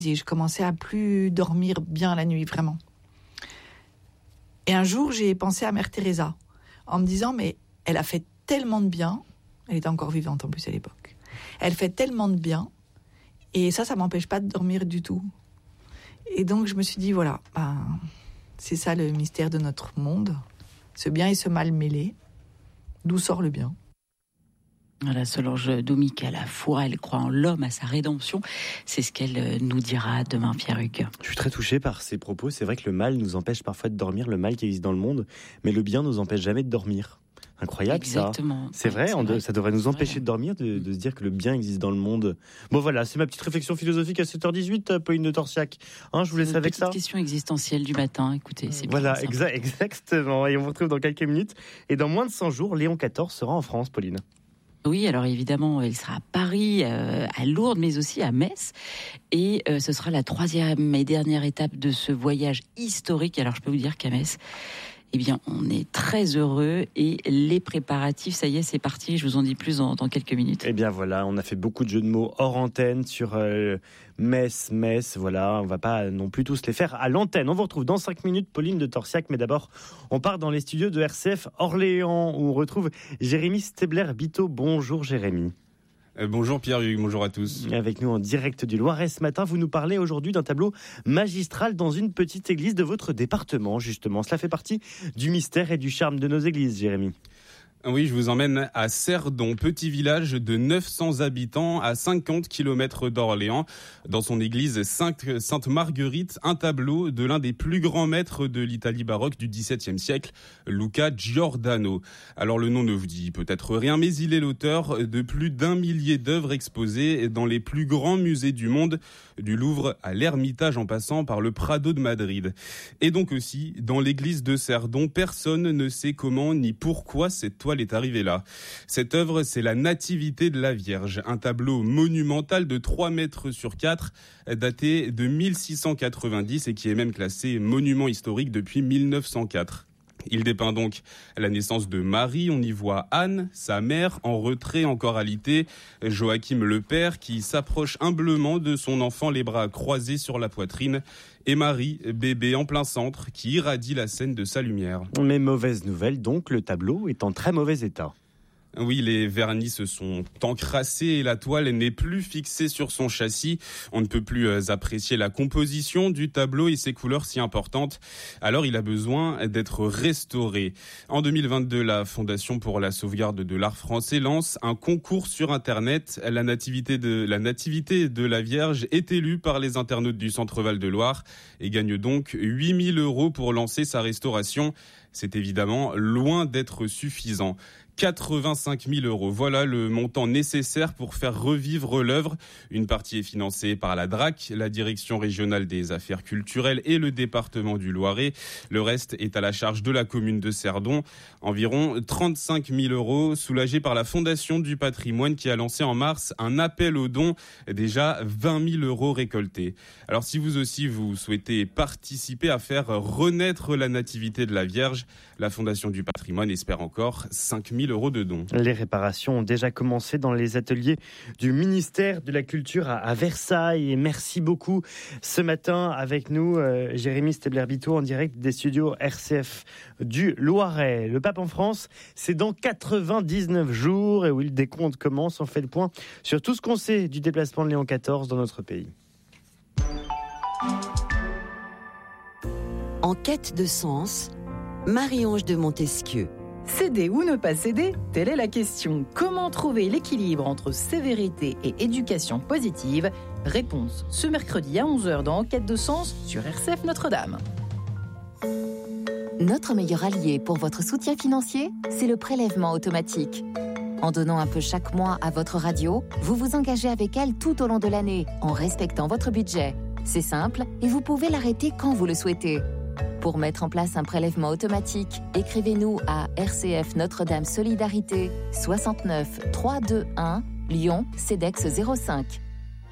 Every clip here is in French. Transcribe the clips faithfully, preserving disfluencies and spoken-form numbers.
Et je commençais à plus dormir bien la nuit, vraiment. Et un jour, j'ai pensé à Mère Teresa, en me disant, mais elle a fait tellement de bien, elle était encore vivante en plus à l'époque, elle fait tellement de bien, et ça, ça m'empêche pas de dormir du tout. Et donc, je me suis dit, voilà, ben, c'est ça le mystère de notre monde, ce bien et ce mal mêlés. D'où sort le bien ? Voilà, Solange Doumic, à la foi, elle croit en l'homme, à sa rédemption. C'est ce qu'elle nous dira demain, Pierre-Hugues. Je suis très touché par ces propos. C'est vrai que le mal nous empêche parfois de dormir, le mal qui existe dans le monde, mais le bien nous empêche jamais de dormir. Incroyable. Exactement. Ça. C'est vrai, c'est on vrai. De, ça devrait nous empêcher vrai. de dormir, de, de se dire que le bien existe dans le monde. Bon voilà, c'est ma petite réflexion philosophique à sept heures dix-huit, Pauline de Torsiac. Hein, je vous laisse Une avec petite ça. Question existentielle du matin, écoutez, c'est Voilà, bien. Voilà, exa- exactement. Et on vous retrouve dans quelques minutes. Et dans moins de cent jours, Léon quatorze sera en France, Pauline. Oui, alors évidemment, il sera à Paris, euh, à Lourdes, mais aussi à Metz. Et euh, ce sera la troisième et dernière étape de ce voyage historique. Alors je peux vous dire qu'à Metz, eh bien, on est très heureux et les préparatifs, ça y est, c'est parti. Je vous en dis plus dans, dans quelques minutes. Eh bien voilà, on a fait beaucoup de jeux de mots hors antenne sur euh, Metz, Metz, voilà. On va pas non plus tous les faire à l'antenne. On vous retrouve dans cinq minutes, Pauline de Torsiac. Mais d'abord, on part dans les studios de R C F Orléans où on retrouve Jérémy Stebler-Biteau. Bonjour Jérémy. Euh, bonjour Pierre-Hugues, bonjour à tous. Avec nous en direct du Loiret ce matin, vous nous parlez aujourd'hui d'un tableau magistral dans une petite église de votre département, justement. Cela fait partie du mystère et du charme de nos églises, Jérémy. Oui, je vous emmène à Cerdon, petit village de neuf cents habitants à cinquante kilomètres d'Orléans. Dans son église Sainte-Marguerite, un tableau de l'un des plus grands maîtres de l'Italie baroque du dix-septième siècle, Luca Giordano. Alors le nom ne vous dit peut-être rien, mais il est l'auteur de plus d'un millier d'œuvres exposées dans les plus grands musées du monde, du Louvre à l'Ermitage en passant par le Prado de Madrid. Et donc aussi, dans l'église de Cerdon, personne ne sait comment ni pourquoi cette toile est arrivée là. Cette œuvre, c'est la Nativité de la Vierge, un tableau monumental de trois mètres sur quatre, daté de mille six cent quatre-vingt-dix et qui est même classé monument historique depuis mille neuf cent quatre. Il dépeint donc la naissance de Marie, on y voit Anne, sa mère, en retrait, en choralité, Joachim le père qui s'approche humblement de son enfant, les bras croisés sur la poitrine, et Marie, bébé en plein centre, qui irradie la scène de sa lumière. Mais mauvaise nouvelle, donc le tableau est en très mauvais état. Oui, les vernis se sont encrassés et la toile n'est plus fixée sur son châssis. On ne peut plus apprécier la composition du tableau et ses couleurs si importantes. Alors il a besoin d'être restauré. En deux mille vingt-deux, la Fondation pour la sauvegarde de l'art français lance un concours sur Internet. La nativité de la, nativité de la Vierge est élue par les internautes du Centre Val-de-Loire et gagne donc huit mille euros pour lancer sa restauration. C'est évidemment loin d'être suffisant. quatre-vingt-cinq mille euros. Voilà le montant nécessaire pour faire revivre l'œuvre. Une partie est financée par la D R A C, la Direction régionale des affaires culturelles et le département du Loiret. Le reste est à la charge de la commune de Cerdon. Environ trente-cinq mille euros soulagés par la Fondation du patrimoine qui a lancé en mars un appel aux dons. Déjà vingt mille euros récoltés. Alors si vous aussi vous souhaitez participer à faire renaître la nativité de la Vierge, la Fondation du patrimoine espère encore cinq mille euros de dons. Les réparations ont déjà commencé dans les ateliers du ministère de la Culture à, à Versailles. Et merci beaucoup ce matin avec nous, euh, Jérémy Stebler-Biteau, en direct des studios R C F du Loiret. Le pape en France, c'est dans quatre-vingt-dix-neuf jours. Et oui, le décompte commence. On fait le point sur tout ce qu'on sait du déplacement de Léon quatorze dans notre pays. En quête de sens, Marie-Ange de Montesquieu. Céder ou ne pas céder, telle est la question. Comment trouver l'équilibre entre sévérité et éducation positive ? Réponse ce mercredi à onze heures dans Enquête de sens sur R C F Notre-Dame. Notre meilleur allié pour votre soutien financier, c'est le prélèvement automatique. En donnant un peu chaque mois à votre radio, vous vous engagez avec elle tout au long de l'année, en respectant votre budget. C'est simple et vous pouvez l'arrêter quand vous le souhaitez. Pour mettre en place un prélèvement automatique, écrivez-nous à R C F Notre-Dame Solidarité soixante-neuf trois cent vingt-et-un Lyon C E D E X zéro cinq.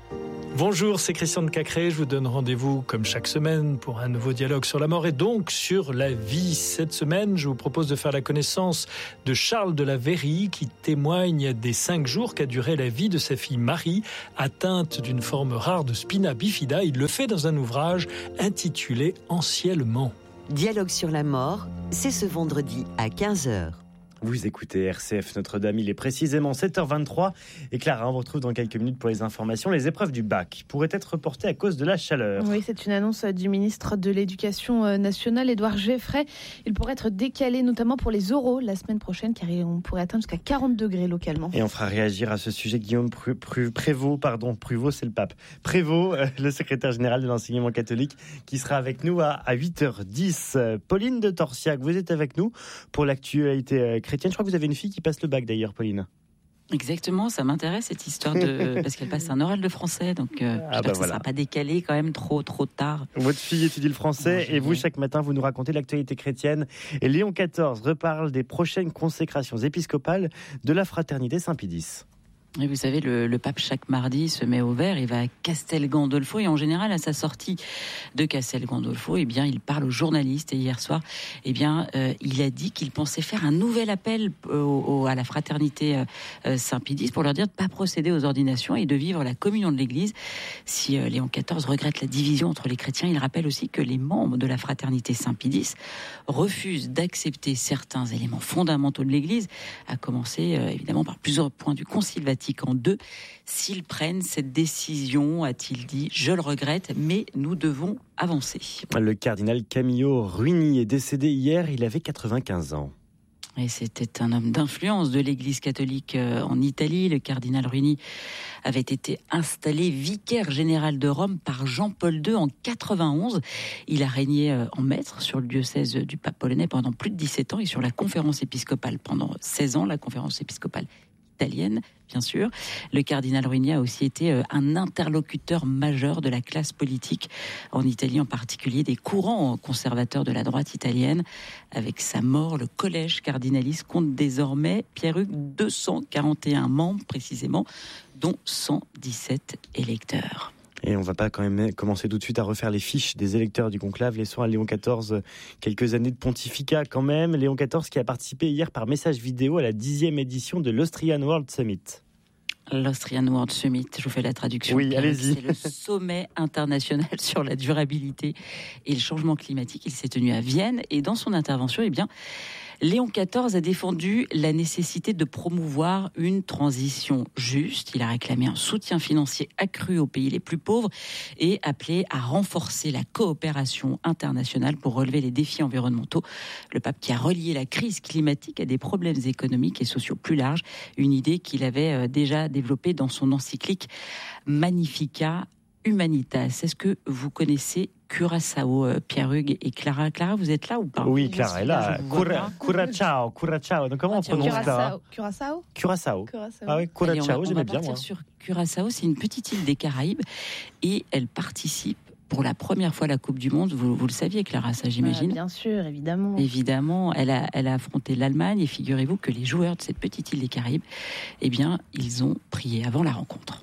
Bonjour, c'est Christian de Cacré. Je vous donne rendez-vous comme chaque semaine pour un nouveau dialogue sur la mort et donc sur la vie. Cette semaine, je vous propose de faire la connaissance de Charles de la Vérie qui témoigne des cinq jours qu'a duré la vie de sa fille Marie, atteinte d'une forme rare de spina bifida. Il le fait dans un ouvrage intitulé « Anciennement ». Dialogue sur la mort, c'est ce vendredi à quinze heures. Vous écoutez R C F Notre-Dame, il est précisément sept heures vingt-trois. Et Clara, on vous retrouve dans quelques minutes pour les informations. Les épreuves du bac pourraient être reportées à cause de la chaleur. Oui, c'est une annonce du ministre de l'Éducation nationale, Édouard Geoffrey. Il pourrait être décalé notamment pour les oraux la semaine prochaine, car on pourrait atteindre jusqu'à quarante degrés localement. Et on fera réagir à ce sujet Guillaume Pru- Pru- Prévost, pardon, Prévost, c'est le pape. Prévost, euh, le secrétaire général de l'enseignement catholique, qui sera avec nous à, à huit heures dix. Pauline de Torsiac, vous êtes avec nous pour l'actualité euh, chrétienne. Je crois que vous avez une fille qui passe le bac d'ailleurs, Pauline. Exactement, ça m'intéresse cette histoire de parce qu'elle passe un oral de français, donc euh, ah bah que ça voilà. sera pas décalé quand même trop trop tard. Votre fille étudie le français non, et vous chaque matin vous nous racontez l'actualité chrétienne. Et Léon quatorze reparle des prochaines consécrations épiscopales de la fraternité Saint-Pédis. Et vous savez, le, le pape chaque mardi se met au vert, il va à Castel Gandolfo et en général à sa sortie de Castel Gandolfo, eh bien il parle aux journalistes et hier soir, eh bien euh, il a dit qu'il pensait faire un nouvel appel au, au, à la fraternité euh, Saint-Pédis pour leur dire de ne pas procéder aux ordinations et de vivre la communion de l'Église. Si euh, Léon quatorze regrette la division entre les chrétiens, il rappelle aussi que les membres de la fraternité Saint-Pédis refusent d'accepter certains éléments fondamentaux de l'Église, à commencer euh, évidemment par plusieurs points du Concile Vatican II. S'ils prennent cette décision, a-t-il dit, je le regrette, mais nous devons avancer. Le cardinal Camillo Ruini est décédé hier, il avait quatre-vingt-quinze ans. Et c'était un homme d'influence de l'Église catholique en Italie. Le cardinal Ruini avait été installé vicaire général de Rome par Jean-Paul deux en quatre-vingt-onze. Il a régné en maître sur le diocèse du pape polonais pendant plus de dix-sept ans et sur la conférence épiscopale pendant seize ans, la conférence épiscopale italienne, bien sûr. Le cardinal Ruini a aussi été un interlocuteur majeur de la classe politique en Italie, en particulier des courants conservateurs de la droite italienne. Avec sa mort, le collège cardinaliste compte désormais, Pierre-Hugues, deux cent quarante et un membres précisément, dont cent dix-sept électeurs. Et on ne va pas quand même commencer tout de suite à refaire les fiches des électeurs du conclave. Laissons à Léon quatorze quelques années de pontificat quand même. Léon quatorze qui a participé hier par message vidéo à la dixième édition de l'Austrian World Summit. L'Austrian World Summit, je vous fais la traduction. Oui, allez-y. C'est le sommet international sur la durabilité et le changement climatique. Il s'est tenu à Vienne et dans son intervention, eh bien, Léon quatorze a défendu la nécessité de promouvoir une transition juste. Il a réclamé un soutien financier accru aux pays les plus pauvres et appelé à renforcer la coopération internationale pour relever les défis environnementaux. Le pape qui a relié la crise climatique à des problèmes économiques et sociaux plus larges, une idée qu'il avait déjà développée dans son encyclique Magnificat Humanitas. Est-ce que vous connaissez Curaçao, euh, Pierre-Hugues et Clara? Clara, vous êtes là ou pas? Oui, Clara est là. Cura, Curaçao, Curaçao. Donc comment on prononce Clara? Curaçao. Curaçao. Curaçao. Ah oui, Curaçao, j'aimais bien moi. Sur Curaçao, c'est une petite île des Caraïbes et elle participe pour la première fois à la Coupe du Monde. Vous, vous le saviez, Clara, ça j'imagine? Ah, bien sûr, évidemment. Évidemment, elle a, elle a affronté l'Allemagne et figurez-vous que les joueurs de cette petite île des Caraïbes, eh bien, ils ont prié avant la rencontre.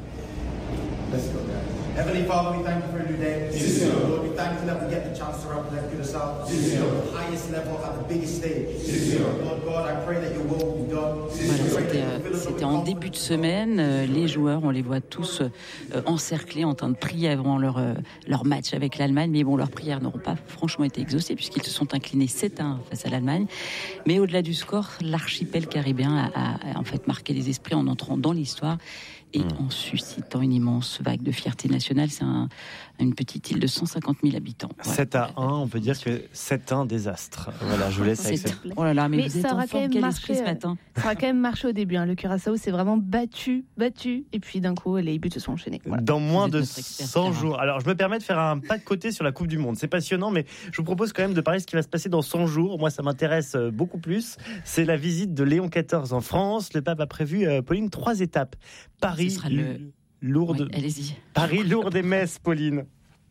Heavenly Father, we thank you for a new day. Yes, Lord, we thank you that we get the chance to represent Curaçao yes, at the highest level, at the biggest stage. Yes, Lord God, I pray that your will will be done. Voilà, c'était, euh, c'était en début de semaine. Euh, les joueurs, on les voit tous euh, encerclés, en train de prier avant leur, euh, leur match avec l'Allemagne. Mais bon, leurs prières n'auront pas franchement été exaucées puisqu'ils se sont inclinés sept à un face à l'Allemagne. Mais au-delà du score, l'archipel caribéen a, a, a en fait marqué les esprits en entrant dans l'histoire et mmh. en suscitant une immense vague de fierté nationale. C'est un, une petite île de cent cinquante mille habitants. Voilà. sept à un, on peut dire que c'est un désastre. Voilà, je vous laisse avec ça. Oh là là, mais, mais vous êtes ça en forme, quel esprit ce matin. Ça aura quand même marché au début. Hein. Le Curaçao s'est vraiment battu, battu, et puis d'un coup, les buts se sont enchaînés. Voilà. Dans moins de cent jours. Alors, je me permets de faire un pas de côté sur la Coupe du Monde. C'est passionnant, mais je vous propose quand même de parler de ce qui va se passer dans cent jours. Moi, ça m'intéresse beaucoup plus. C'est la visite de Léon quatorze en France. Le pape a prévu, euh, Pauline, trois étapes. Paris, le... Lourdes, oui, allez-y. Paris, Lourdes et Metz, Pauline.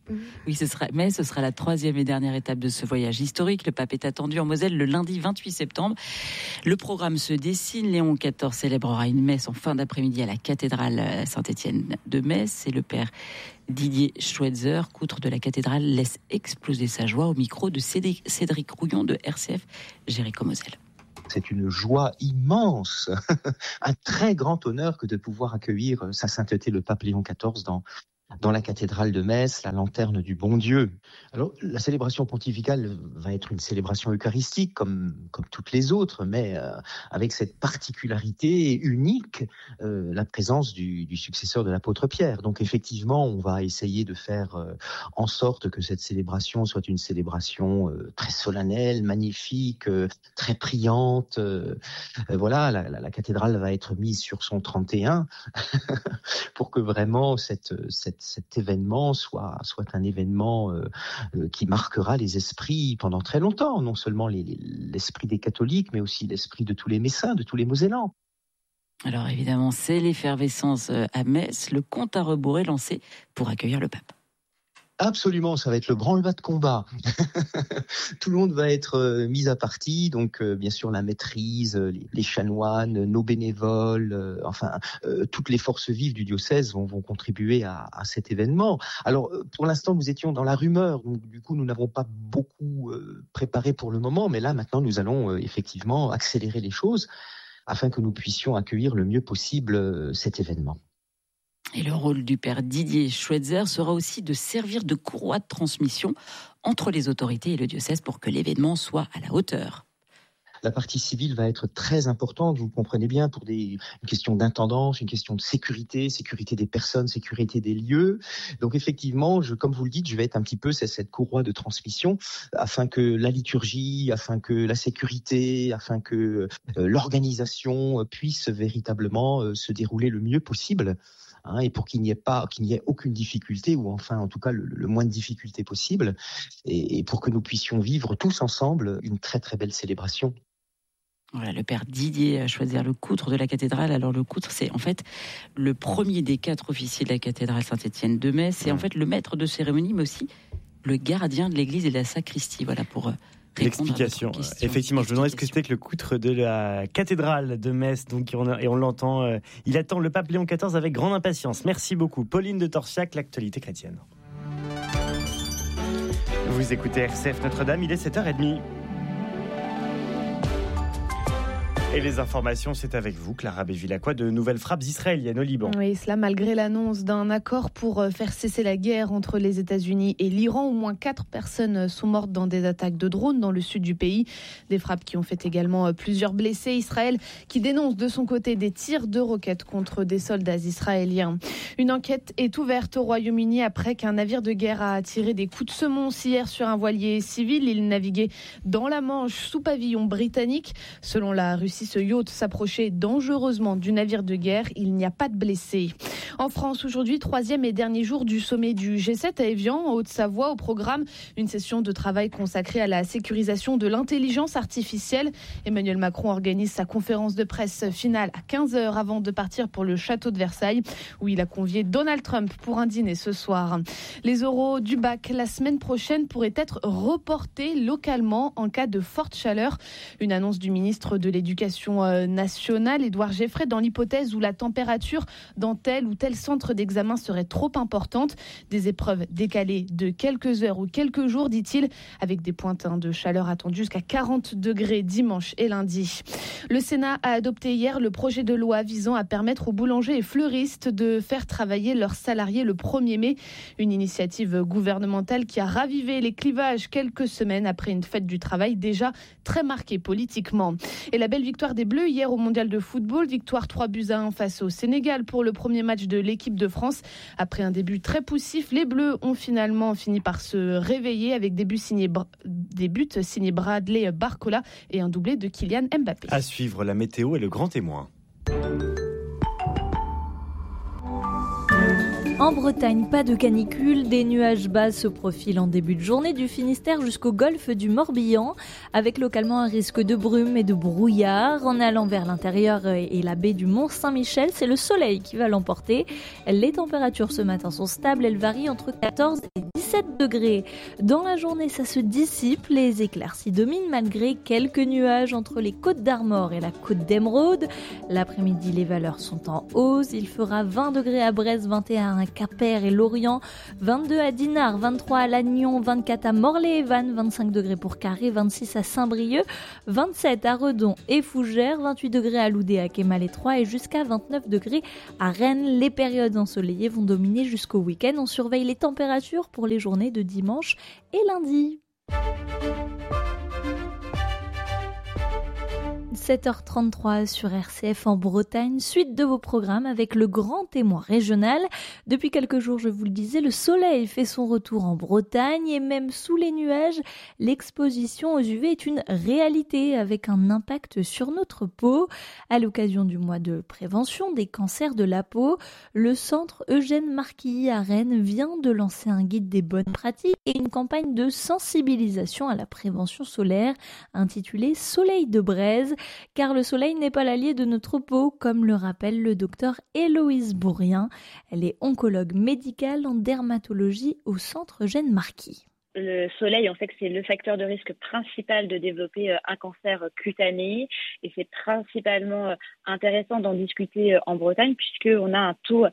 Oui, ce sera, mais ce sera la troisième et dernière étape de ce voyage historique. Le pape est attendu en Moselle le lundi vingt-huit septembre. Le programme se dessine. Léon quatorze célébrera une messe en fin d'après-midi à la cathédrale Saint-Étienne de Metz. Et le père Didier Schweitzer, coutre de la cathédrale, laisse exploser sa joie au micro de Cédric Rouillon de R C F Jéricho-Moselle. C'est une joie immense, un très grand honneur que de pouvoir accueillir Sa Sainteté le pape Léon quatorze dans dans la cathédrale de Metz, la lanterne du bon Dieu. Alors, la célébration pontificale va être une célébration eucharistique comme, comme toutes les autres, mais euh, avec cette particularité unique, euh, la présence du, du successeur de l'apôtre Pierre. Donc, effectivement, on va essayer de faire euh, en sorte que cette célébration soit une célébration euh, très solennelle, magnifique, euh, très priante. Euh, euh, voilà, la, la, la cathédrale va être mise sur son trente et un pour que vraiment cette, cette cet événement soit, soit un événement euh, euh, qui marquera les esprits pendant très longtemps, non seulement les, les, l'esprit des catholiques, mais aussi l'esprit de tous les Messins, de tous les Mosellans. Alors évidemment, c'est l'effervescence à Metz, le compte à rebours est lancé pour accueillir le pape. Absolument, ça va être le branle-bas de combat. Tout le monde va être euh, mis à partie, donc euh, bien sûr la maîtrise, les, les chanoines, nos bénévoles, euh, enfin euh, toutes les forces vives du diocèse vont, vont contribuer à, à cet événement. Alors euh, pour l'instant nous étions dans la rumeur, donc du coup nous n'avons pas beaucoup euh, préparé pour le moment, mais là maintenant nous allons euh, effectivement accélérer les choses afin que nous puissions accueillir le mieux possible euh, cet événement. Et le rôle du père Didier Schweitzer sera aussi de servir de courroie de transmission entre les autorités et le diocèse pour que l'événement soit à la hauteur. La partie civile va être très importante, vous comprenez bien, pour des, une question d'intendance, une question de sécurité, sécurité des personnes, sécurité des lieux. Donc effectivement, je, comme vous le dites, je vais être un petit peu cette, cette courroie de transmission afin que la liturgie, afin que la sécurité, afin que euh, l'organisation puisse véritablement euh, se dérouler le mieux possible. Hein, et pour qu'il n'y ait pas, qu'il n'y ait aucune difficulté, ou enfin en tout cas le, le moins de difficultés possible, et, et pour que nous puissions vivre tous ensemble une très très belle célébration. Voilà, le père Didier a choisi le coutre de la cathédrale. Alors le coutre, c'est en fait le premier des quatre officiers de la cathédrale Saint-Étienne de Metz. C'est en fait le maître de cérémonie, mais aussi le gardien de l'église et de la sacristie. Voilà pour l'explication. Effectivement, je me demandais ce que c'était que le coutre de la cathédrale de Metz, donc, et on l'entend, euh, il attend le pape Léon quatorze avec grande impatience. Merci beaucoup. Pauline de Torsiac, l'actualité chrétienne. Vous écoutez R C F Notre-Dame, il est sept heures trente. Et les informations, c'est avec vous, Clara Bévilacqua, de nouvelles frappes israéliennes au Liban. Oui, cela malgré l'annonce d'un accord pour faire cesser la guerre entre les États-Unis et l'Iran. Au moins quatre personnes sont mortes dans des attaques de drones dans le sud du pays. Des frappes qui ont fait également plusieurs blessés. Israël qui dénonce de son côté des tirs de roquettes contre des soldats israéliens. Une enquête est ouverte au Royaume-Uni après qu'un navire de guerre a tiré des coups de semonce hier sur un voilier civil. Il naviguait dans la Manche sous pavillon britannique. Selon la Russie, ce yacht s'approchait dangereusement du navire de guerre. Il n'y a pas de blessés. En France, aujourd'hui, troisième et dernier jour du sommet du G sept à Évian, en Haute-Savoie. Au programme, une session de travail consacrée à la sécurisation de l'intelligence artificielle. Emmanuel Macron organise sa conférence de presse finale à quinze heures avant de partir pour le château de Versailles, où il a convié Donald Trump pour un dîner ce soir. Les oraux du bac la semaine prochaine pourraient être reportés localement en cas de forte chaleur. Une annonce du ministre de l'Éducation nationale, Édouard Geffray, dans l'hypothèse où la température dans tel ou tel centre d'examen serait trop importante. Des épreuves décalées de quelques heures ou quelques jours, dit-il, avec des pointes de chaleur attendues jusqu'à quarante degrés dimanche et lundi. Le Sénat a adopté hier le projet de loi visant à permettre aux boulangers et fleuristes de faire travailler leurs salariés le premier mai. Une initiative gouvernementale qui a ravivé les clivages quelques semaines après une fête du travail déjà très marquée politiquement. Et la belle victoire des Bleus hier au Mondial de football, victoire trois buts à un face au Sénégal pour le premier match de l'équipe de France. Après un début très poussif, les Bleus ont finalement fini par se réveiller avec des buts signés, des buts signés Bradley Barcola et un doublé de Kylian Mbappé. À suivre, la météo et le grand témoin. En Bretagne, pas de canicule, des nuages bas se profilent en début de journée du Finistère jusqu'au golfe du Morbihan, avec localement un risque de brume et de brouillard. En allant vers l'intérieur et la baie du Mont-Saint-Michel, c'est le soleil qui va l'emporter. Les températures ce matin sont stables, elles varient entre quatorze et dix-sept degrés. Dans la journée, ça se dissipe, les éclaircies dominent malgré quelques nuages entre les côtes d'Armor et la côte d'Émeraude. L'après-midi, les valeurs sont en hausse, il fera vingt degrés à Brest, vingt et un à Quimper et Lorient, vingt-deux à Dinard, vingt-trois à Lannion, vingt-quatre à Morlaix et Vannes, vingt-cinq degrés pour Carré, vingt-six à Saint-Brieuc, vingt-sept à Redon et Fougères, vingt-huit degrés à Loudéac et Malétroit et jusqu'à vingt-neuf degrés à Rennes. Les périodes ensoleillées vont dominer jusqu'au week-end. On surveille les températures pour les journées de dimanche et lundi. sept heures trente-trois sur R C F en Bretagne, suite de vos programmes avec le grand témoin régional. Depuis quelques jours, je vous le disais, le soleil fait son retour en Bretagne et même sous les nuages, l'exposition aux U V est une réalité avec un impact sur notre peau. À l'occasion du mois de prévention des cancers de la peau, le centre Eugène Marquilly à Rennes vient de lancer un guide des bonnes pratiques et une campagne de sensibilisation à la prévention solaire intitulée Soleil de Braise. Car le soleil n'est pas l'allié de notre peau, comme le rappelle le docteur Héloïse Bourrien. Elle est oncologue médicale en dermatologie au centre Eugène Marquilly. Le soleil, on sait que c'est le facteur de risque principal de développer un cancer cutané et c'est principalement intéressant d'en discuter en Bretagne puisqu'on a un taux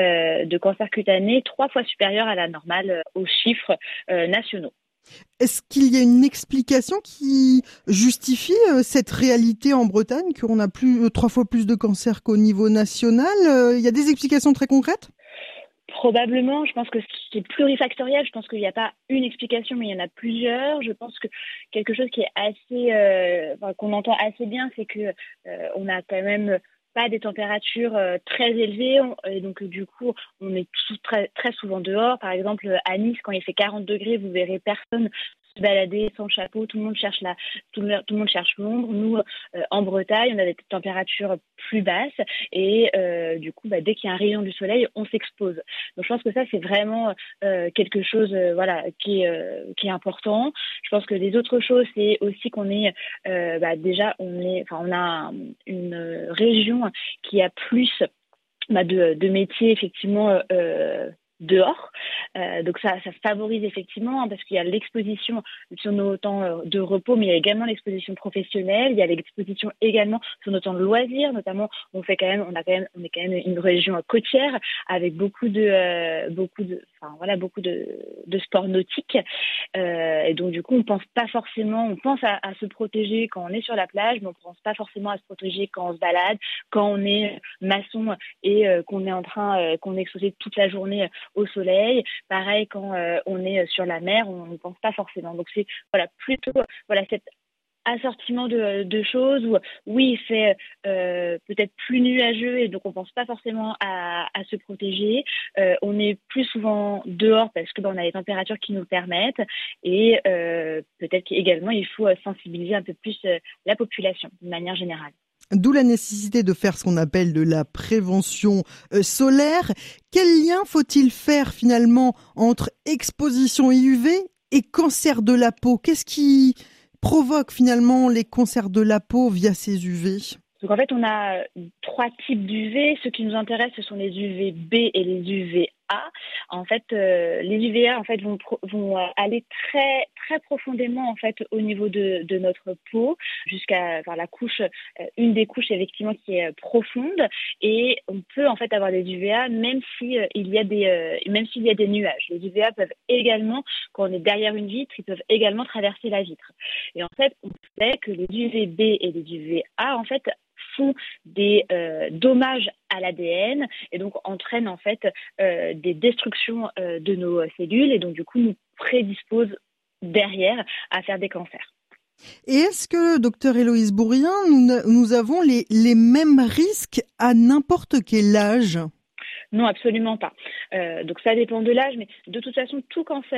de cancer cutané trois fois supérieur à la normale aux chiffres nationaux. Est-ce qu'il y a une explication qui justifie euh, cette réalité en Bretagne, qu'on a plus, euh, trois fois plus de cancers qu'au niveau national? euh, Il y a des explications très concrètes? Probablement, je pense que c'est plurifactoriel. Je pense qu'il n'y a pas une explication, mais il y en a plusieurs. Je pense que quelque chose qui est assez, euh, enfin, qu'on entend assez bien, c'est que euh, on a quand même pas des températures euh, très élevées, on, et donc du coup on est tout, très très souvent dehors. Par exemple à Nice, quand il fait quarante degrés, vous verrez personne se balader sans chapeau, tout le monde cherche la tout le, tout le monde cherche l'ombre. Nous euh, en Bretagne, on a des températures plus basses et euh, du coup bah, dès qu'il y a un rayon du soleil, on s'expose. Donc je pense que ça c'est vraiment euh, quelque chose euh, voilà qui est euh, qui est important. Je pense que les autres choses, c'est aussi qu'on est euh, bah, déjà on est enfin on a une région qui a plus bah, de, de métiers effectivement euh, dehors. Euh, donc ça, ça favorise effectivement hein, parce qu'il y a l'exposition sur nos temps euh, de repos, mais il y a également l'exposition professionnelle. Il y a l'exposition également sur nos temps de loisirs, notamment on fait quand même, on a quand même, on est quand même une région côtière avec beaucoup de, euh, beaucoup de, enfin voilà, beaucoup de, de sports nautiques. Euh, et donc du coup, on pense pas forcément, on pense à, à se protéger quand on est sur la plage, mais on pense pas forcément à se protéger quand on se balade, quand on est maçon et euh, qu'on est en train, euh, qu'on est exposé toute la journée au soleil. Pareil quand euh, on est sur la mer, on ne pense pas forcément. Donc c'est voilà plutôt voilà cet assortiment de, de choses où oui il fait euh, peut-être plus nuageux et donc on pense pas forcément à, à se protéger. Euh, on est plus souvent dehors parce que ben, on a les températures qui nous le permettent et euh, peut-être qu'également il faut sensibiliser un peu plus euh, la population de manière générale. D'où la nécessité de faire ce qu'on appelle de la prévention euh, solaire. Quel lien faut-il faire finalement entre exposition U V et cancer de la peau? Qu'est-ce qui provoque finalement les cancers de la peau via ces U V? Donc en fait, on a trois types d'U V. Ceux qui nous intéressent, ce sont les U V B et les U V A. En fait, euh, les U V A en fait vont vont aller très très profondément en fait au niveau de de notre peau jusqu'à enfin, la couche, euh, une des couches effectivement qui est profonde et on peut en fait avoir des U V A même si euh, il y a des euh, même s'il y a des nuages. Les U V A peuvent également, quand on est derrière une vitre, ils peuvent également traverser la vitre. Et en fait, on sait que les U V B et les U V A en fait font des euh, dommages à l'A D N et donc entraînent en fait euh, des destructions euh, de nos cellules et donc du coup nous prédisposent derrière à faire des cancers. Et est-ce que, docteur Héloïse Bourrien, nous, nous avons les, les mêmes risques à n'importe quel âge? Non, absolument pas. Euh, donc ça dépend de l'âge, mais de toute façon, tout cancer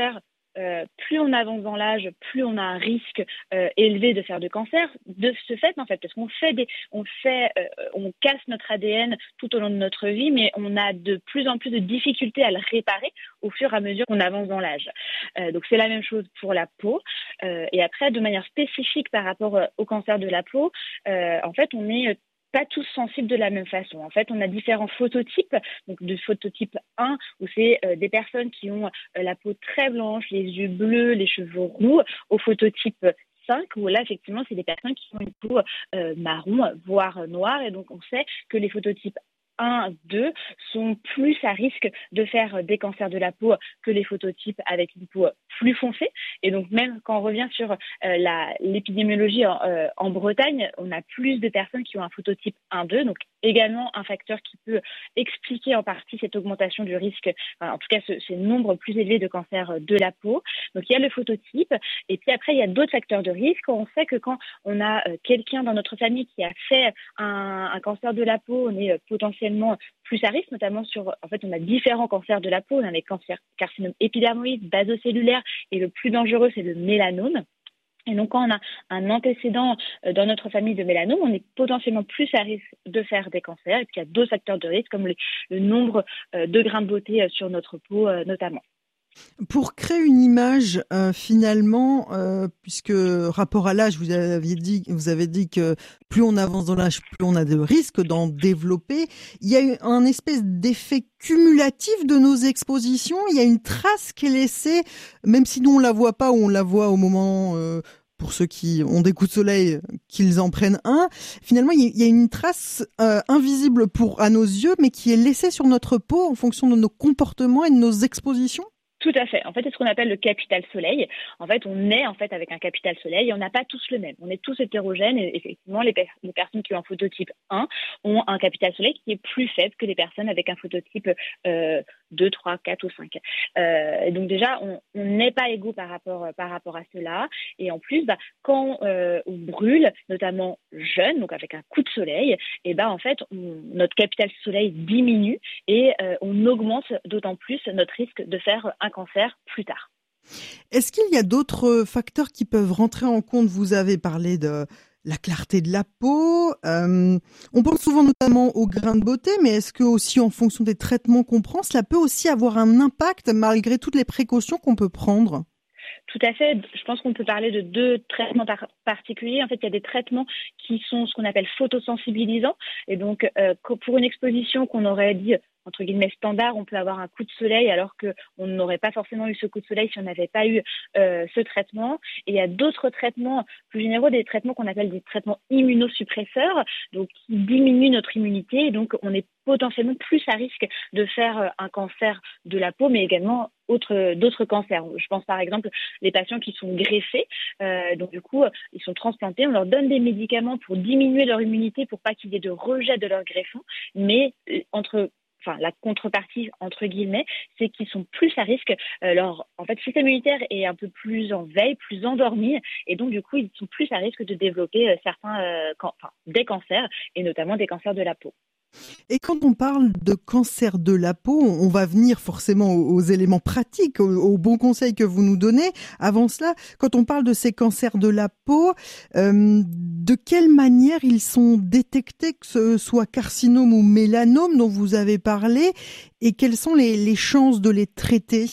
euh, plus on avance dans l'âge, plus on a un risque euh, élevé de faire de cancer. De ce fait, en fait, parce qu'on fait des, on fait, euh, on casse notre A D N tout au long de notre vie, mais on a de plus en plus de difficultés à le réparer au fur et à mesure qu'on avance dans l'âge. Euh, donc c'est la même chose pour la peau. Euh, et après, de manière spécifique par rapport au cancer de la peau, euh, en fait, on est pas tous sensibles de la même façon. En fait, on a différents phototypes. Donc, de phototype un, où c'est euh, des personnes qui ont euh, la peau très blanche, les yeux bleus, les cheveux roux, au phototype cinq, où là, effectivement, c'est des personnes qui ont une peau euh, marron, voire noire. Et donc, on sait que les phototypes un, deux sont plus à risque de faire des cancers de la peau que les phototypes avec une peau plus foncée. Et donc, même quand on revient sur euh, la, l'épidémiologie en, euh, en Bretagne, on a plus de personnes qui ont un phototype un, deux, donc également un facteur qui peut expliquer en partie cette augmentation du risque, enfin, en tout cas ce, ce nombre plus élevé de cancers de la peau. Donc, il y a le phototype. Et puis après, il y a d'autres facteurs de risque. On sait que quand on a euh, quelqu'un dans notre famille qui a fait un, un cancer de la peau, on est euh, potentiellement plus à risque, notamment sur, en fait, on a différents cancers de la peau. On a les cancers carcinomes épidermoïdes, basocellulaires, et le plus dangereux, c'est le mélanome. Et donc, quand on a un antécédent dans notre famille de mélanome, on est potentiellement plus à risque de faire des cancers. Et puis, il y a d'autres facteurs de risque, comme les, le nombre de grains de beauté sur notre peau, notamment. Pour créer une image, euh, finalement, euh, puisque rapport à l'âge, vous aviez dit, vous avez dit que plus on avance dans l'âge, plus on a de risques d'en développer. Il y a eu un espèce d'effet cumulatif de nos expositions. Il y a une trace qui est laissée, même si nous on la voit pas ou on la voit au moment. Euh, pour ceux qui ont des coups de soleil, qu'ils en prennent un. Finalement, il y a une trace euh, invisible pour à nos yeux, mais qui est laissée sur notre peau en fonction de nos comportements et de nos expositions. Tout à fait. En fait, c'est ce qu'on appelle le capital soleil. En fait, on est en fait avec un capital soleil et on n'a pas tous le même. On est tous hétérogènes et effectivement, les, pe- les personnes qui ont un phototype un ont un capital soleil qui est plus faible que les personnes avec un phototype euh, deux, trois, quatre ou cinq. Euh, et donc déjà, on n'est pas égaux par rapport par rapport à cela. Et en plus, bah, quand euh, on brûle, notamment jeune, donc avec un coup de soleil, et ben bah, en fait, on, notre capital soleil diminue et euh, on augmente d'autant plus notre risque de faire un cancer plus tard. Est-ce qu'il y a d'autres facteurs qui peuvent rentrer en compte? Vous avez parlé de la clarté de la peau. Euh, on pense souvent notamment aux grains de beauté, mais est-ce que aussi en fonction des traitements qu'on prend, cela peut aussi avoir un impact malgré toutes les précautions qu'on peut prendre? Tout à fait. Je pense qu'on peut parler de deux traitements par- particuliers. En fait, il y a des traitements qui sont ce qu'on appelle photosensibilisants. Et donc, euh, pour une exposition qu'on aurait dit entre guillemets standard, on peut avoir un coup de soleil alors qu'on n'aurait pas forcément eu ce coup de soleil si on n'avait pas eu euh, ce traitement. Et il y a d'autres traitements plus généraux, des traitements qu'on appelle des traitements immunosuppresseurs, donc qui diminuent notre immunité. Et donc, on est potentiellement plus à risque de faire un cancer de la peau, mais également autre, d'autres cancers. Je pense par exemple les patients qui sont greffés, euh, donc du coup, ils sont transplantés, on leur donne des médicaments pour diminuer leur immunité, pour pas qu'il y ait de rejet de leur greffon, mais entre Enfin, la contrepartie, entre guillemets, c'est qu'ils sont plus à risque. Euh, leur en fait, système immunitaire est un peu plus en veille, plus endormi. Et donc, du coup, ils sont plus à risque de développer euh, certains, euh, can- enfin, des cancers, et notamment des cancers de la peau. Et quand on parle de cancer de la peau, on va venir forcément aux, aux éléments pratiques, aux, aux bons conseils que vous nous donnez. Avant cela, quand on parle de ces cancers de la peau, euh, de quelle manière ils sont détectés, que ce soit carcinome ou mélanome dont vous avez parlé, et quelles sont les, les chances de les traiter?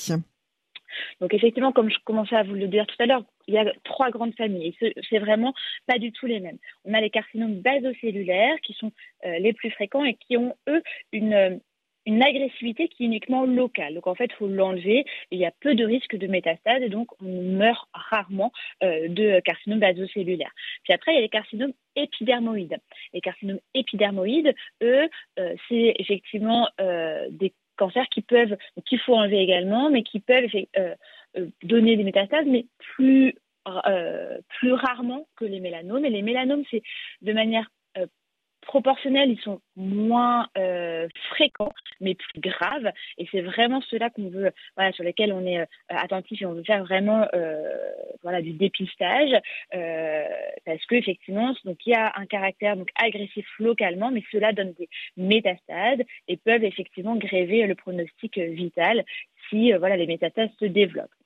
Donc effectivement, comme je commençais à vous le dire tout à l'heure, il y a trois grandes familles. Et c'est vraiment pas du tout les mêmes. On a les carcinomes basocellulaires qui sont euh, les plus fréquents et qui ont, eux, une, une agressivité qui est uniquement locale. Donc en fait, il faut l'enlever. Et il y a peu de risque de métastase et donc on meurt rarement euh, de carcinomes basocellulaires. Puis après, il y a les carcinomes épidermoïdes. Les carcinomes épidermoïdes, eux, euh, c'est effectivement euh, des cancers qui peuvent, qu'il faut enlever également, mais qui peuvent euh, donner des métastases, mais plus, euh, plus rarement que les mélanomes. Et les mélanomes, c'est de manière euh, proportionnelle, ils sont moins euh, fréquents, mais plus graves. Et c'est vraiment ceux-là qu'on veut, voilà, sur lesquels on est euh, attentif et on veut faire vraiment euh, voilà, du dépistage, euh, parce qu'effectivement, donc il y a un caractère donc agressif localement, mais cela donne des métastases et peuvent effectivement gréver le pronostic vital si euh, voilà, les métastases se développent.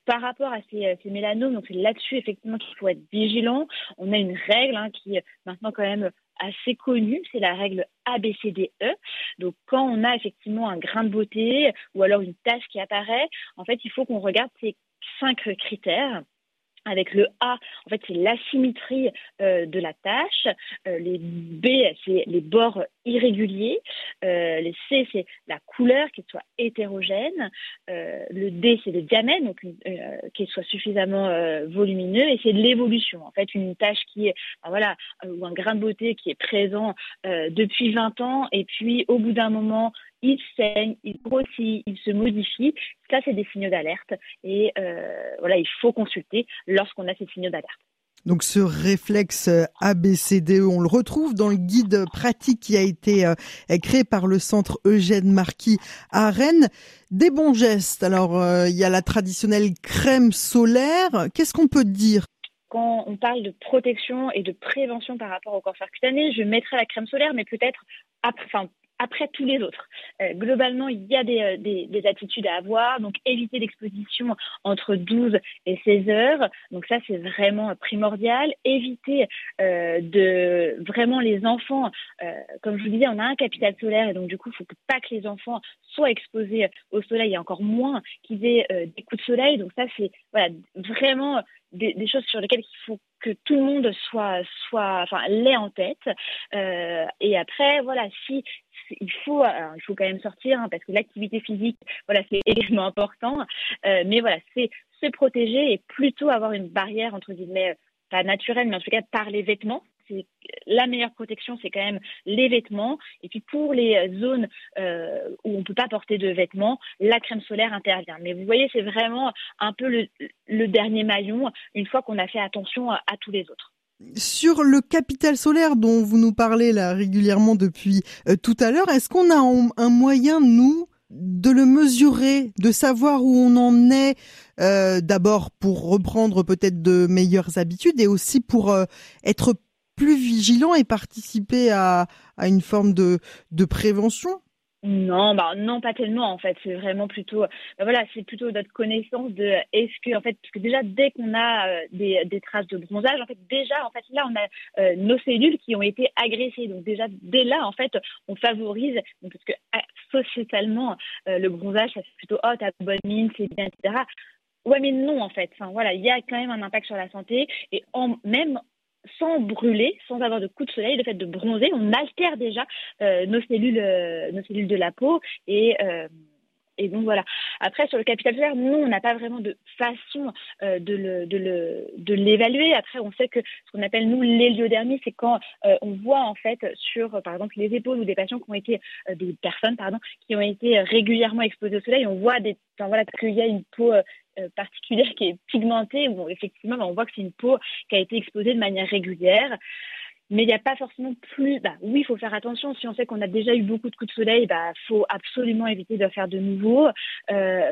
par rapport à ces, ces mélanomes, donc c'est là-dessus effectivement qu'il faut être vigilant. On a une règle hein, qui est maintenant quand même assez connue, c'est la règle A B C D E. Donc quand on a effectivement un grain de beauté ou alors une tache qui apparaît, en fait il faut qu'on regarde ces cinq critères. Avec le A, en fait, c'est l'asymétrie euh, de la tache. Euh, les B, c'est les bords irréguliers. Euh, les C, c'est la couleur, qu'elle soit hétérogène. Euh, le D, c'est le diamètre, donc euh, qu'elle soit suffisamment euh, volumineux. Et c'est de l'évolution. En fait, une tache qui est, ben voilà, euh, ou un grain de beauté qui est présent euh, depuis vingt ans, et puis au bout d'un moment, il saigne, il grossit, il se modifie. Ça, c'est des signaux d'alerte. Et euh, voilà, il faut consulter lorsqu'on a ces signaux d'alerte. Donc ce réflexe A B C D E, on le retrouve dans le guide pratique qui a été euh, créé par le centre Eugène Marquis à Rennes. Des bons gestes. Alors, euh, il y a la traditionnelle crème solaire. Qu'est-ce qu'on peut dire ? Quand on parle de protection et de prévention par rapport au cancer cutané, je mettrai la crème solaire, mais peut-être après, enfin, après tous les autres. Euh, globalement, il y a des, des, des attitudes à avoir, donc éviter l'exposition entre douze et seize heures, donc ça c'est vraiment primordial. Éviter euh, de vraiment les enfants, euh, comme je vous disais, on a un capital solaire et donc du coup, il ne faut pas que les enfants soient exposés au soleil et encore moins qu'ils aient euh, des coups de soleil, donc ça c'est voilà, vraiment des, des choses sur lesquelles il faut que tout le monde soit, soit, enfin, l'ait en tête. Euh, et après, voilà, si il faut, alors, il faut quand même sortir hein, parce que l'activité physique, voilà, c'est également important. Euh, mais voilà, c'est se protéger et plutôt avoir une barrière entre guillemets pas naturelle, mais en tout cas par les vêtements. C'est la meilleure protection, c'est quand même les vêtements. Et puis pour les zones euh, où on peut pas porter de vêtements, la crème solaire intervient. Mais vous voyez, c'est vraiment un peu le, le dernier maillon une fois qu'on a fait attention à, à tous les autres. Sur le capital solaire dont vous nous parlez là régulièrement depuis euh, tout à l'heure, est-ce qu'on a un, un moyen, nous, de le mesurer, de savoir où on en est, euh, d'abord pour reprendre peut-être de meilleures habitudes et aussi pour euh, être plus vigilant et participer à, à une forme de, de prévention? Non, bah non, pas tellement en fait. C'est vraiment plutôt, bah voilà, c'est plutôt notre connaissance de est-ce que en fait, parce que déjà dès qu'on a euh, des, des traces de bronzage, en fait déjà en fait là on a euh, nos cellules qui ont été agressées. Donc déjà dès là en fait on favorise, donc, parce que ah, sociétalement euh, le bronzage ça fait plutôt oh t'as bonne mine, c'est bien, et cetera. Ouais mais non en fait. Enfin voilà, il y a quand même un impact sur la santé et en même sans brûler, sans avoir de coup de soleil, le fait de bronzer, on altère déjà euh, nos cellules, euh, nos cellules de la peau et euh, et donc voilà. Après sur le capital solaire, nous on n'a pas vraiment de façon euh, de le de le de l'évaluer. Après on sait que ce qu'on appelle nous l'héliodermie, c'est quand euh, on voit en fait sur euh, par exemple les épaules ou des patients qui ont été euh, des personnes pardon qui ont été régulièrement exposées au soleil, on voit des enfin, voilà qu'il y a une peau euh, particulière qui est pigmentée où effectivement on voit que c'est une peau qui a été exposée de manière régulière. Mais il n'y a pas forcément plus... Bah, oui, il faut faire attention. Si on sait qu'on a déjà eu beaucoup de coups de soleil, il bah, faut absolument éviter de faire de nouveau. Euh,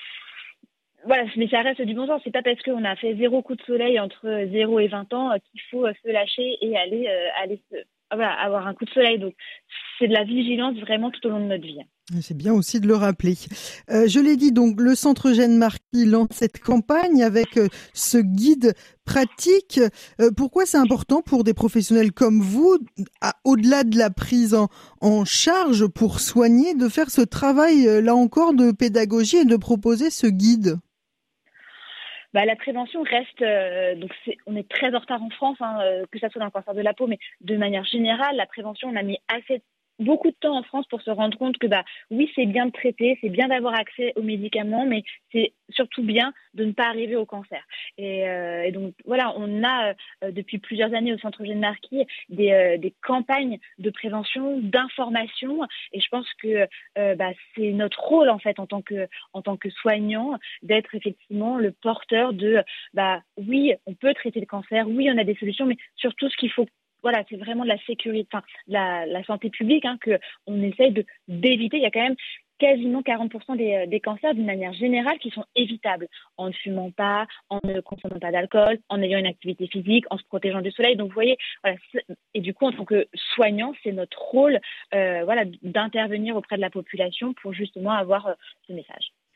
voilà, mais ça reste du bon sens. C'est pas parce qu'on a fait zéro coup de soleil entre zéro et vingt ans qu'il faut se lâcher et aller, euh, aller se, voilà, avoir un coup de soleil. Donc, c'est de la vigilance vraiment tout au long de notre vie. C'est bien aussi de le rappeler. Euh, je l'ai dit, donc le Centre Eugène Marquis lance cette campagne avec euh, ce guide pratique. Euh, pourquoi c'est important pour des professionnels comme vous, à, au-delà de la prise en, en charge pour soigner, de faire ce travail, euh, là encore, de pédagogie et de proposer ce guide ? Bah, la prévention reste, euh, donc c'est, on est très en retard en France, hein, euh, que ça soit dans le cancer de la peau, mais de manière générale, la prévention, on a mis assez beaucoup de temps en France pour se rendre compte que bah oui c'est bien de traiter, c'est bien d'avoir accès aux médicaments, mais c'est surtout bien de ne pas arriver au cancer. Et, euh, et donc voilà, on a euh, depuis plusieurs années au Centre Eugène Marquis des, euh, des campagnes de prévention, d'information, et je pense que euh, bah, c'est notre rôle en fait en tant que en tant que soignant d'être effectivement le porteur de bah oui on peut traiter le cancer, oui on a des solutions, mais surtout ce qu'il faut voilà, c'est vraiment de la sécurité, enfin, la, la santé publique, hein, que on essaye de, d'éviter. Il y a quand même quasiment quarante pour cent des, des cancers d'une manière générale qui sont évitables en ne fumant pas, en ne consommant pas d'alcool, en ayant une activité physique, en se protégeant du soleil. Donc, vous voyez, voilà, et du coup, en tant que soignant, c'est notre rôle, euh, voilà, d'intervenir auprès de la population pour justement avoir euh, ce message.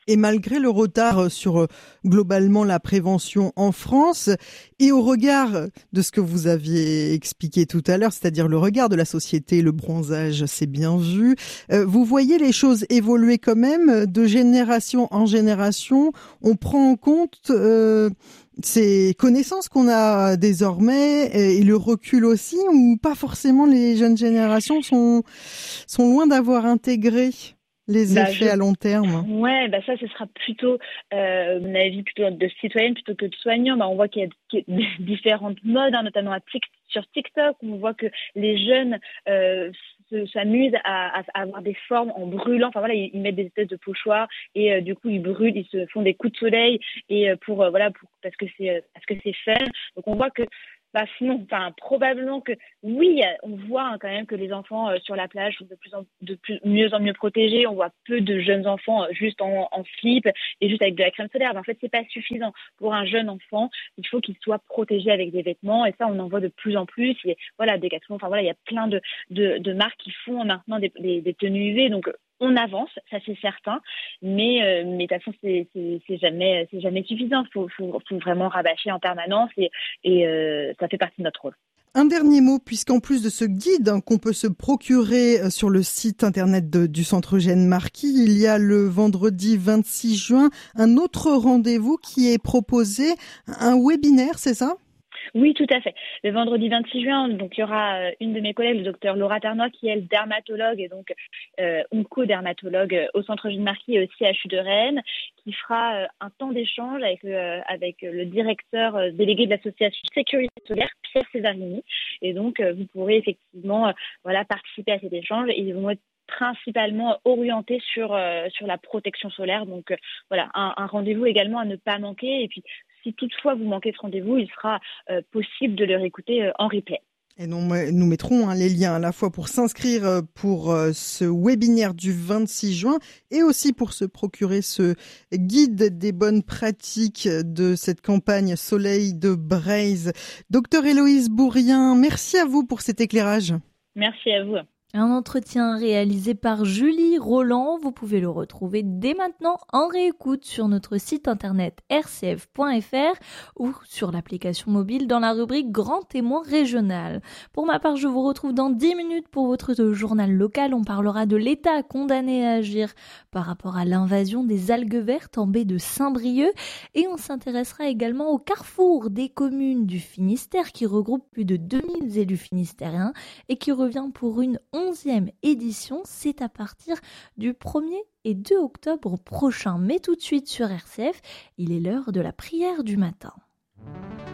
Et malgré le retard sur euh, globalement la prévention en France, et au regard de ce que vous aviez expliqué tout à l'heure, c'est-à-dire le regard de la société, le bronzage, c'est bien vu, euh, vous voyez les choses évoluer quand même de génération en génération. On prend en compte euh, ces connaissances qu'on a désormais et le recul aussi, ou pas forcément les jeunes générations sont, sont loin d'avoir intégré les Bah, effets je- à long terme. Ouais, bah ça, ce sera plutôt, euh, à mon avis, plutôt de citoyenne plutôt que de soignant. Bah, on voit qu'il y a qu'il y a différentes modes, hein, notamment à Tik- sur TikTok. On voit que les jeunes euh, se- s'amusent à, à, à avoir des formes en brûlant. Enfin voilà, ils, ils mettent des espèces de pochoirs et euh, du coup ils brûlent, ils se font des coups de soleil et euh, pour euh, voilà, pour, parce que c'est euh, parce que c'est fun. Donc on voit que bah sinon, enfin probablement que oui, il y a- on voit hein, quand même que les enfants euh, sur la plage sont de plus en de plus mieux en mieux protégés. On voit peu de jeunes enfants euh, juste en, en slip et juste avec de la crème solaire. Mais en fait, c'est pas suffisant pour un jeune enfant. Il faut qu'il soit protégé avec des vêtements et ça, on en voit de plus en plus. Et voilà, Decathlon, enfin voilà, il y a plein de de, de marques qui font maintenant des, des, des tenues U V. Donc on avance, ça c'est certain, mais euh, mais de toute façon c'est c'est c'est jamais c'est jamais suffisant. Faut faut faut vraiment rabâcher en permanence et et euh, ça fait partie de notre rôle. Un dernier mot, puisqu'en plus de ce guide hein, qu'on peut se procurer euh, sur le site internet de- du Centre Eugène Marquis, il y a le vendredi vingt-six juin un autre rendez-vous qui est proposé, un webinaire, c'est ça ? Oui, tout à fait. Le vendredi vingt-six juin, donc il y aura euh, une de mes collègues, le docteur Laura Ternois, qui est elle dermatologue et donc euh, onco-dermatologue euh, au Centre Eugène Marquis et au C H U de Rennes, qui fera euh, un temps d'échange avec euh, avec le directeur euh, délégué de l'association Sécurité solaire, Pierre Cesarini. Et donc euh, vous pourrez effectivement euh, voilà participer à cet échange. Et ils vont être principalement orientés sur euh, sur la protection solaire. Donc euh, voilà, un, un rendez-vous également à ne pas manquer. Et puis si toutefois vous manquez ce rendez-vous, il sera euh, possible de le réécouter euh, en replay. Et nous, nous mettrons hein, les liens à la fois pour s'inscrire euh, pour euh, ce webinaire du vingt-six juin et aussi pour se procurer ce guide des bonnes pratiques de cette campagne Soleil de Breizh. Docteur Héloïse Bourrien, merci à vous pour cet éclairage. Merci à vous. Un entretien réalisé par Julie Roland. Vous pouvez le retrouver dès maintenant en réécoute sur notre site internet r c f point f r ou sur l'application mobile dans la rubrique Grand Témoin Régional. Pour ma part, je vous retrouve dans dix minutes pour votre journal local. On parlera de l'État condamné à agir par rapport à l'invasion des algues vertes en baie de Saint-Brieuc et on s'intéressera également au carrefour des communes du Finistère qui regroupe plus de deux mille élus finistériens et qui revient pour une onzième édition, c'est à partir du premier et deux octobre prochain. Mais tout de suite sur R C F, il est l'heure de la prière du matin.